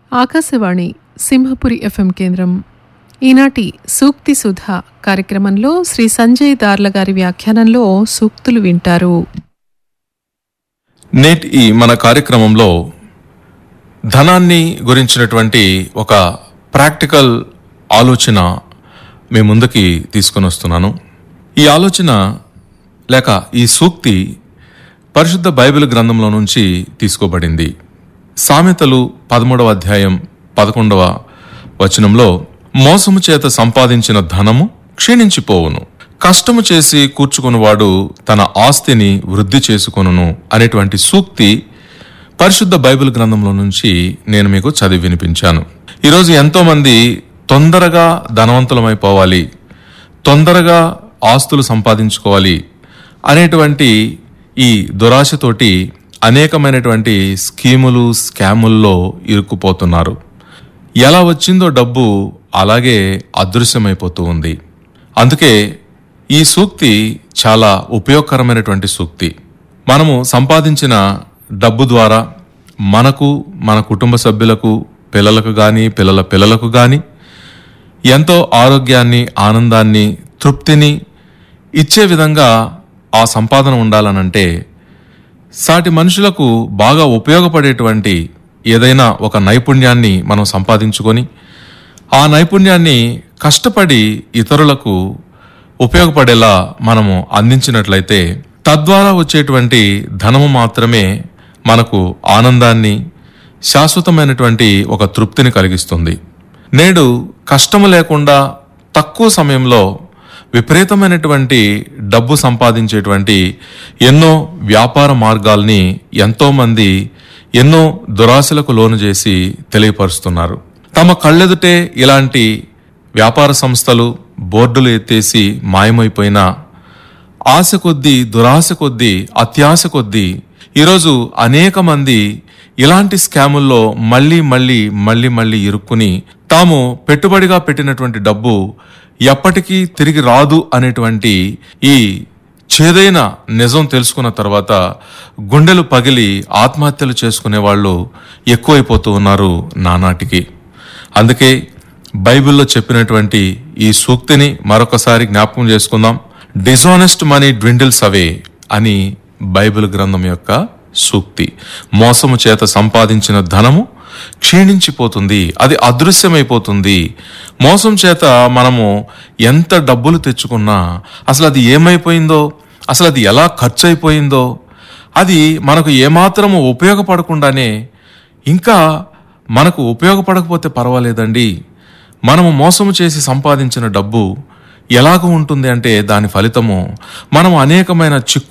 Akashvani Simhapuri FM కేంద్రం. ఈనాటి సూక్తి సుధ కార్యక్రమంలో శ్రీ సంజయ్ దార్ల గారి వ్యాఖ్యానంలో సూక్తులు వింటారు. నేటి మన కార్యక్రమంలో ధనాన్ని గురించినటువంటి ఒక ప్రాక్టికల్ ఆలోచన మీ ముందుకి తీసుకొని వస్తున్నాను. ఈ ఆలోచన లేక ఈ సూక్తి పరిశుద్ధ బైబిల్ గ్రంథంలో నుంచి తీసుకోబడింది. సామెతలు 13వ అధ్యాయం 11వ వచనంలో, మోసము చేత సంపాదించిన ధనము క్షీణించిపోవును, కష్టము చేసి కూర్చుకునివాడు తన ఆస్తిని వృద్ధి చేసుకొనును అనేటువంటి సూక్తి పరిశుద్ధ బైబిల్ గ్రంథంలో నుంచి నేను మీకు చదివి వినిపించాను. ఈరోజు ఎంతో మంది తొందరగా ధనవంతులమైపోవాలి, తొందరగా ఆస్తులు సంపాదించుకోవాలి అనేటువంటి ఈ దురాశతోటి అనేకమైనటువంటి స్కీములు, స్కాముల్లో ఇరుక్కుపోతున్నారు. ఎలా వచ్చిందో డబ్బు అలాగే అదృశ్యమైపోతూ ఉంది. అందుకే ఈ సూక్తి చాలా ఉపయోగకరమైనటువంటి సూక్తి. మనము సంపాదించిన డబ్బు ద్వారా మనకు, మన కుటుంబ సభ్యులకు, పిల్లలకు కానీ, పిల్లల పిల్లలకు కానీ ఎంతో ఆరోగ్యాన్ని, ఆనందాన్ని, తృప్తిని ఇచ్చే విధంగా ఆ సంపాదన ఉండాలనంటే సాటి మనుషులకు బాగా ఉపయోగపడేటువంటి ఏదైనా ఒక నైపుణ్యాన్ని మనం సంపాదించుకొని ఆ నైపుణ్యాన్ని కష్టపడి ఇతరులకు ఉపయోగపడేలా మనము అందించినట్లయితే తద్వారా వచ్చేటువంటి ధనము మాత్రమే మనకు ఆనందాన్ని, శాశ్వతమైనటువంటి ఒక తృప్తిని కలిగిస్తుంది. నేడు కష్టము లేకుండా తక్కువ సమయంలో విపరీతమైనటువంటి డబ్బు సంపాదించేటువంటి ఎన్నో వ్యాపార మార్గాల్ని ఎంతోమంది ఎన్నో దురాశలకు లోను చేసి తెలియపరుస్తున్నారు. తమ కళ్ళెదుటే ఇలాంటి వ్యాపార సంస్థలు, బోర్డులు ఎత్తేసి మాయమైపోయినా ఆశ కొద్దీ, దురాశ కొద్దీ, అత్యాశ కొద్దీ ఈరోజు అనేక మంది ఇలాంటి స్కాముల్లో మళ్ళీ ఇరుక్కుని తాము పెట్టుబడిగా పెట్టినటువంటి డబ్బు ఎప్పటికీ తిరిగి రాదు అనేటువంటి ఈ చేదైన నిజం తెలుసుకున్న తర్వాత గుండెలు పగిలి ఆత్మహత్యలు చేసుకునే వాళ్ళు ఎక్కువైపోతూ ఉన్నారు నానాటికి. అందుకే బైబిల్లో చెప్పినటువంటి ఈ సూక్తిని మరొకసారి జ్ఞాపకం చేసుకుందాం. డిజానెస్ట్ మనీ డ్విండిల్స్ అవే అని బైబిల్ గ్రంథం యొక్క సూక్తి. మోసము చేత సంపాదించిన ధనము క్షీణించిపోతుంది, అది అదృశ్యమైపోతుంది. మోసం చేత మనము ఎంత డబ్బులు తెచ్చుకున్నా అసలు అది ఏమైపోయిందో, అసలు అది ఎలా ఖర్చు అయిపోయిందో, అది మనకు ఏమాత్రము ఉపయోగపడకుండానే, ఇంకా మనకు ఉపయోగపడకపోతే పర్వాలేదండి, మనము మోసము చేసి సంపాదించిన డబ్బు ఎలాగ ఉంటుంది అంటే దాని ఫలితము మనము అనేకమైన